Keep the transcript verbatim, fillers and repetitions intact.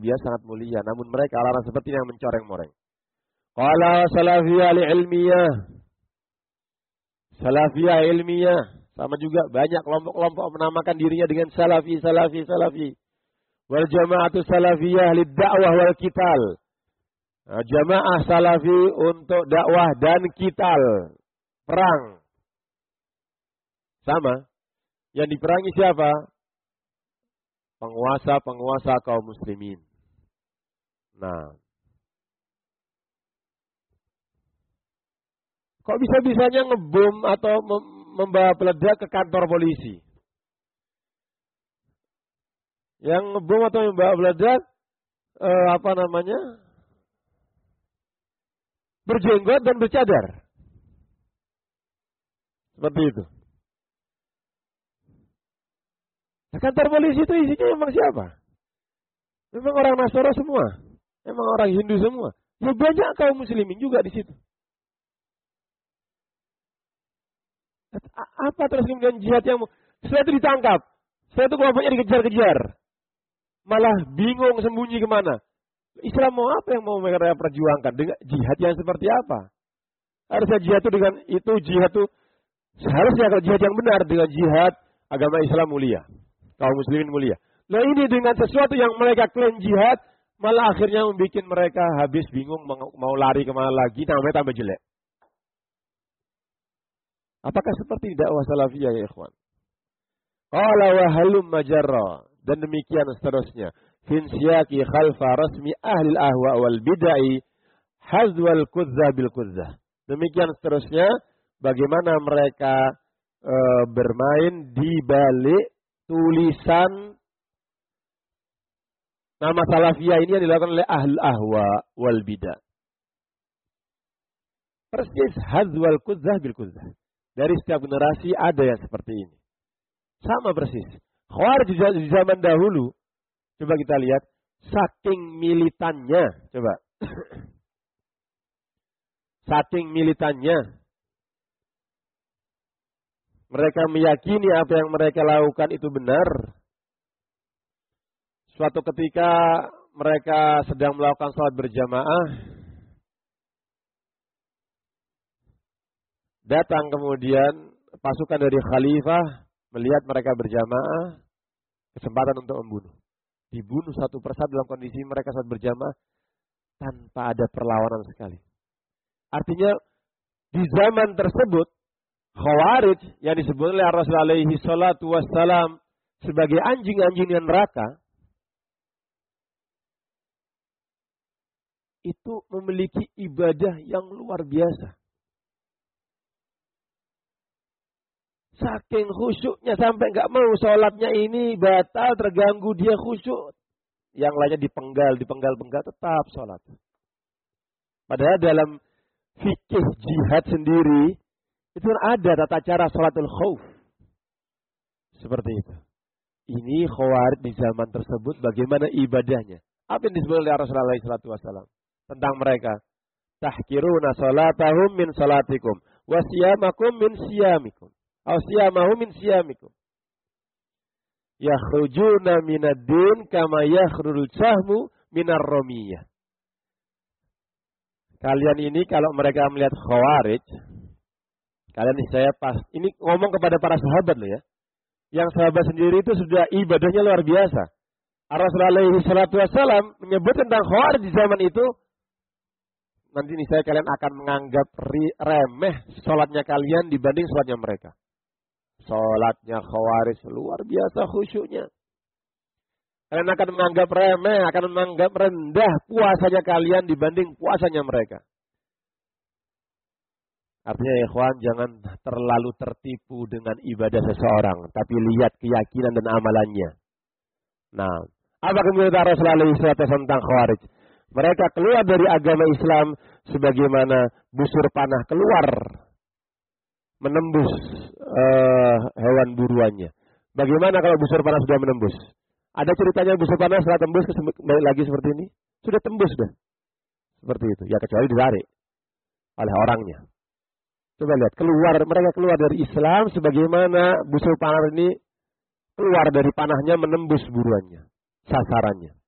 biasa, sangat mulia. Namun mereka orang seperti yang mencoreng-moreng. Qala salafiyah li-ilmiyah. Salafiyah ilmiah. Sama juga banyak kelompok-kelompok menamakan dirinya dengan salafi, salafi, salafi. Wal jama'atu salafiyah lid-da'wah wal qital. Nah, jamaah salafi untuk dakwah dan qital. Perang. Sama. Yang diperangi siapa? Penguasa-penguasa kaum muslimin. Nah. Kok bisa-bisanya ngebom atau membawa peledak ke kantor polisi? Yang ngebom atau membawa peledak, eh, apa namanya? Berjenggot dan bercadar. Seperti itu. Nah, kantor polisi itu isinya memang siapa? Memang orang Nasara semua. Memang orang Hindu semua. Ya banyak kaum muslimin juga di situ. Apa terus kemudian jihad yang setelah itu ditangkap, setelah itu kelompoknya dikejar-kejar, malah bingung sembunyi kemana? Islam mau apa yang mau mereka perjuangkan dengan jihad yang seperti apa? Harusnya jihad itu dengan itu jihad itu seharusnya kalau jihad yang benar dengan jihad agama Islam mulia, kaum muslimin mulia. Nah ini dengan sesuatu yang mereka klaim jihad, malah akhirnya membuat mereka habis bingung mau lari kemana lagi, namanya tambah jelek. Apakah seperti dakwah salafiyah ya ikhwan? Qala wa halum majarra, dan demikian seterusnya. Fin siyaqi khalfa rasmi ahli al-ahwa wal bid'ah hazwal kudzah bil kudzah. Demikian seterusnya bagaimana mereka e, bermain di balik tulisan nama salafiyah ini yang dilakukan oleh ahli ahwa wal bid'ah. Persis hazwal kudzah bil kudzah. Dari setiap generasi ada yang seperti ini. Sama persis. Khawarij di zaman dahulu, coba kita lihat, saking militannya, coba. Saking militannya. Mereka meyakini apa yang mereka lakukan itu benar. Suatu ketika mereka sedang melakukan salat berjamaah, datang kemudian pasukan dari khalifah melihat mereka berjamaah, kesempatan untuk membunuh. Dibunuh satu persatu dalam kondisi mereka saat berjamaah tanpa ada perlawanan sekali. Artinya di zaman tersebut Khawarij yang disebut oleh Rasulullah alaihi salatu wassalam sebagai anjing-anjing neraka itu memiliki ibadah yang luar biasa. Saking khusyuknya sampai nggak mau sholatnya ini batal, terganggu, dia khusyuk. Yang lainnya dipenggal, dipenggal-penggal tetap sholat. Padahal dalam fikih jihad sendiri itu ada tata cara sholatul khauf. Seperti itu. Ini Khawarij di zaman tersebut bagaimana ibadahnya? Apa yang disebut oleh Rasulullah shallallahu alaihi wasallam tentang mereka? Tahkiruna sholatahum min sholatikum wa siyamakum min siyamikum. Aw siyamahu min siyamikum. Yakhrujuna minad din kama yakhrujul sahmu minar ramiyah. Kalian ini kalau mereka melihat Khawarij, kalian ini saya pas ini ngomong kepada para sahabat loh ya. Yang sahabat sendiri itu sudah ibadahnya luar biasa. Rasulullah alaihi salatu wasallam menyebut tentang Khawarij di zaman itu, nanti nih saya kalian akan menganggap remeh salatnya kalian dibanding salatnya mereka. Salatnya Khawarij luar biasa khusyuknya. Kalian akan menganggap remeh, akan menganggap rendah puasanya kalian dibanding puasanya mereka. Artinya ya ikhwan, jangan terlalu tertipu dengan ibadah seseorang, tapi lihat keyakinan dan amalannya. Nah, apa kemudian Rasulullah shallallahu alaihi wasallam tentang Khawarij? Mereka keluar dari agama Islam sebagaimana busur panah keluar menembus uh, hewan buruannya. Bagaimana kalau busur panah sudah menembus? Ada ceritanya busur panah setelah tembus kembali lagi seperti ini? Sudah tembus dah. Seperti itu. Ya kecuali ditarik oleh orangnya. Coba lihat, keluar mereka keluar dari Islam sebagaimana busur panah ini keluar dari panahnya menembus buruannya, sasarannya.